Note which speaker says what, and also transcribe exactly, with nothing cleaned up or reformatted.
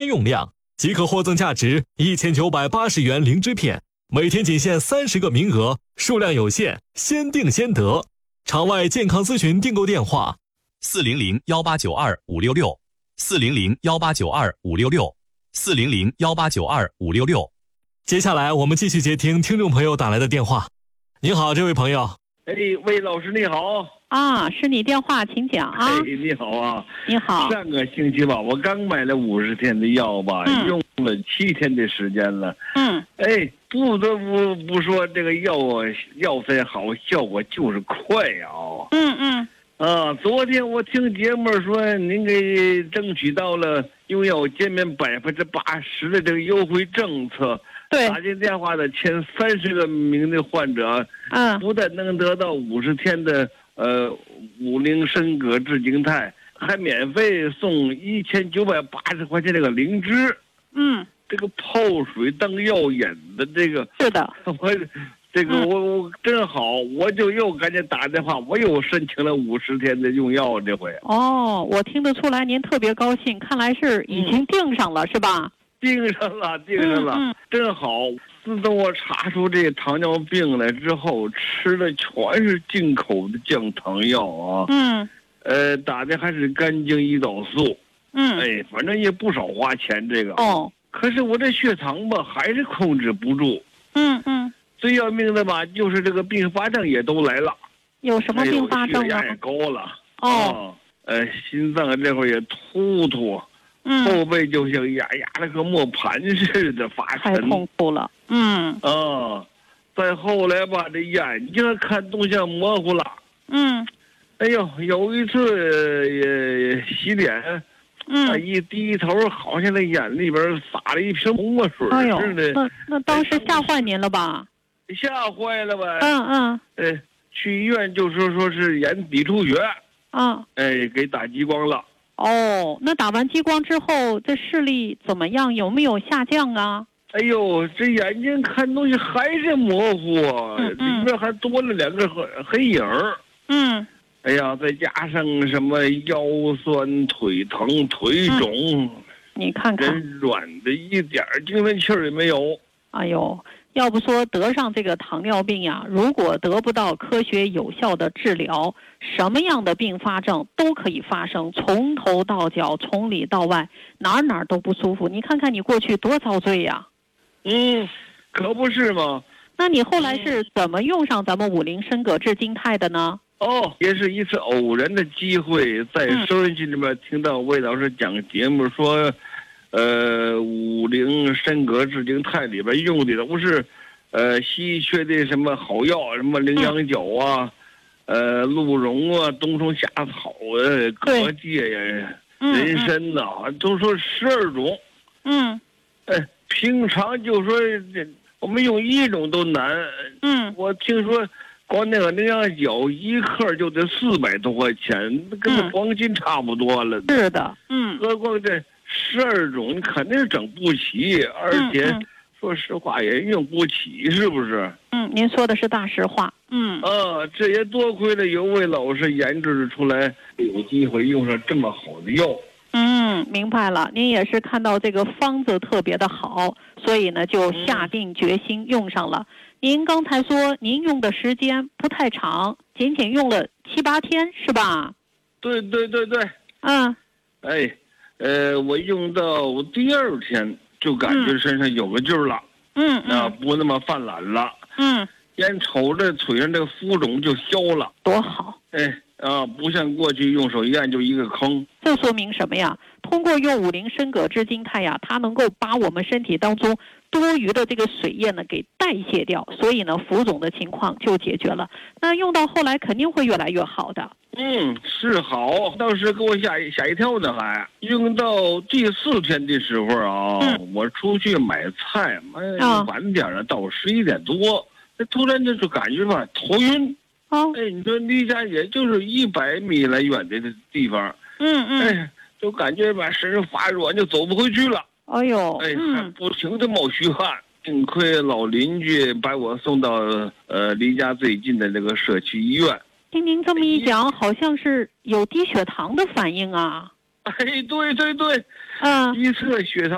Speaker 1: 用量，即可获赠价值一千九百八十元灵芝片，每天仅限三十个名额，数量有限，先订先得。场外健康咨询订购电话：
Speaker 2: 四零零幺八九二五六六，四零零幺八九二五六六，四零零幺八九二五六六。
Speaker 1: 接下来我们继续接听听众朋友打来的电话。您好，这位朋友。
Speaker 3: 哎，魏老师你好。
Speaker 4: 啊，是你电话，请讲啊。
Speaker 3: 哎，你好啊。
Speaker 4: 你好。
Speaker 3: 上个星期吧，我刚买了五十天的药吧，嗯、用了七天的时间了。
Speaker 4: 嗯。
Speaker 3: 哎，不得不不说这个药啊，药材好，效果就是快啊。
Speaker 4: 嗯嗯。
Speaker 3: 啊，昨天我听节目说您给争取到了用药减免百分之八十的这个优惠政策。
Speaker 4: 对，
Speaker 3: 打进电话的前三十个名的患者，
Speaker 4: 嗯，
Speaker 3: 不但能得到五十天的呃五零参膈治静泰，还免费送一千九百八十块钱这个灵芝。
Speaker 4: 嗯，
Speaker 3: 这个泡水当药引的这个，
Speaker 4: 是的，
Speaker 3: 我这个我我真好，我就又赶紧打电话，我又申请了五十天的用药这回。
Speaker 4: 哦，我听得出来您特别高兴，看来是已经订上了、嗯、是吧？
Speaker 3: 订上了，订上了，
Speaker 4: 嗯嗯、
Speaker 3: 真好。自从我查出这糖尿病来之后，吃的全是进口的降糖药啊。
Speaker 4: 嗯。
Speaker 3: 呃，打的还是干净胰岛素。
Speaker 4: 嗯。
Speaker 3: 哎，反正也不少花钱这个。
Speaker 4: 哦。
Speaker 3: 可是我这血糖吧，还是控制不住。
Speaker 4: 嗯嗯。
Speaker 3: 最要命的吧，就是这个并发症也都来了。
Speaker 4: 有什么并发症啊？
Speaker 3: 血压也高了。
Speaker 4: 哦。
Speaker 3: 呃，心脏这会儿也突突。
Speaker 4: 嗯，
Speaker 3: 后背就像压压了个磨盘似的发沉，
Speaker 4: 太痛苦了。嗯
Speaker 3: 啊，再后来吧，这眼睛看东西模糊了。
Speaker 4: 嗯，
Speaker 3: 哎呦，有一次呃洗脸，
Speaker 4: 嗯，
Speaker 3: 一低头，好像那眼里边洒了一瓶墨水似的。
Speaker 4: 哎呦，那那当时吓坏您了吧？
Speaker 3: 吓坏了呗。
Speaker 4: 嗯嗯。
Speaker 3: 哎，去医院就说说是眼底出血。
Speaker 4: 嗯。
Speaker 3: 哎，给打激光了。
Speaker 4: 哦，那打完激光之后，这视力怎么样？有没有下降啊？
Speaker 3: 哎呦，这眼睛看东西还是模糊，
Speaker 4: 嗯嗯、
Speaker 3: 里面还多了两个黑黑影儿。
Speaker 4: 嗯。
Speaker 3: 哎呀，再加上什么腰酸腿疼、腿肿，
Speaker 4: 嗯、你看看，
Speaker 3: 人软的一点精神气儿也没有。
Speaker 4: 哎呦。要不说得上这个糖尿病呀，如果得不到科学有效的治疗，什么样的并发症都可以发生，从头到脚，从里到外，哪哪都不舒服。你看看你过去多遭罪呀！
Speaker 3: 嗯，可不是吗？
Speaker 4: 那你后来是怎么用上咱们五零参膈治静泰的呢？
Speaker 3: 哦，也是一次偶然的机会，在收音机里面听到魏老师讲节目说。呃，五零参膈治静泰里边用的都是，呃，稀缺的什么好药，什么羚羊角啊，呃，鹿茸啊，冬虫夏草啊，蛤蚧呀，人参呐、啊，都说十二种。
Speaker 4: 嗯。
Speaker 3: 哎，平常就说这我们用一种都难。
Speaker 4: 嗯。
Speaker 3: 我听说，光那个羚羊角一克就得四百多块钱，跟那黄金差不多了。
Speaker 4: 嗯、是的。嗯。
Speaker 3: 何况这。十二种你肯定整不齐，而且、嗯嗯、说实话也用不起，是不是？
Speaker 4: 嗯，您说的是大实话。嗯。
Speaker 3: 啊，这也多亏了有位老师研制出来，有机会用上这么好的药。
Speaker 4: 嗯，明白了。您也是看到这个方子特别的好，所以呢就下定决心用上了。嗯、您刚才说您用的时间不太长，仅仅用了七八天，是吧？
Speaker 3: 对对对对。
Speaker 4: 嗯。
Speaker 3: 哎。呃，我用到第二天就感觉身上有个劲儿了，
Speaker 4: 嗯嗯，
Speaker 3: 啊，不那么犯懒了，
Speaker 4: 嗯，
Speaker 3: 眼瞅着腿上这个浮肿就消了，
Speaker 4: 多好！
Speaker 3: 哎，啊，不像过去用手一按就一个坑。
Speaker 4: 这说明什么呀？通过用五零参膈治静泰呀，它能够把我们身体当中多余的这个水液呢给代谢掉，所以呢浮肿的情况就解决了。那用到后来肯定会越来越好的。
Speaker 3: 嗯，是好，当时给我吓一吓一跳呢，还用到第四天的时候啊，嗯、我出去买菜，买晚点了，到十一点多，那突然就就感觉吧头晕。
Speaker 4: 哦，
Speaker 3: 哎，你说离家也就是一百米来远的地方，
Speaker 4: 嗯嗯，
Speaker 3: 哎，就感觉吧身上发软，就走不回去了。
Speaker 4: 哎呦，
Speaker 3: 哎，
Speaker 4: 嗯、
Speaker 3: 还不停的冒虚汗。幸亏老邻居把我送到呃离家最近的那个社区医院。
Speaker 4: 听您这么一讲，好像是有低血糖的反应啊。
Speaker 3: 哎，对对对，
Speaker 4: 嗯，
Speaker 3: 一测血糖。